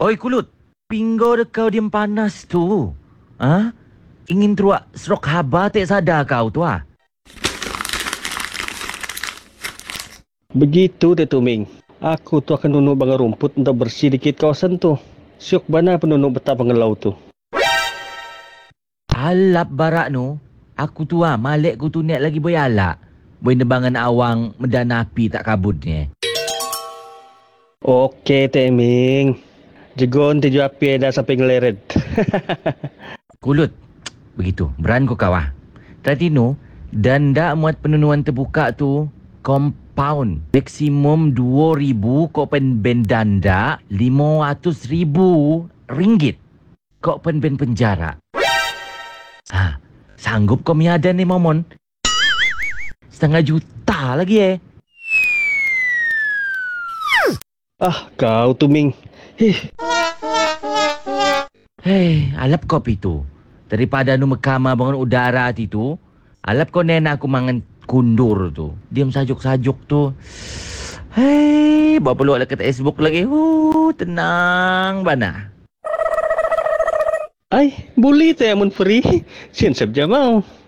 Oi kulut, pinggo de kau diam panas tu. Ah, ingin teruak serok haba tak sadar kau tu ah. Begitu Teh Tuming. Aku tu akan nunuk bangar rumput untuk bersih dikit kawasan tu. Syuk bana penunuk betah pengelau tu. Alap barak nu, aku tu ah malek ku tu niat lagi boy alak. Boy nebangan awang medan api tak kabutnya. Okey Teh Ming. Jegon tuju api dah sampai ngeleret. Kulut, begitu, beran ku kau ah. Tadi nu, danda muat penunuan terbuka tu, compound. Maksimum 2,000 kau pen ben danda, 500,000 ringgit. Kau pen ben penjara. Ha, sanggup kau miadan ni momon? 500,000 lagi Ah, kau Tuming. Hei, alap kau pitu. Daripada nu mekama bangun udara tu, alap kau nena aku mangan kundur tu. Diam sajuk-sajuk tu. Hei, bawa peluk dekat Facebook lagi. Tenang bana. Ay, boleh Teh amun free. Sian sabja mau.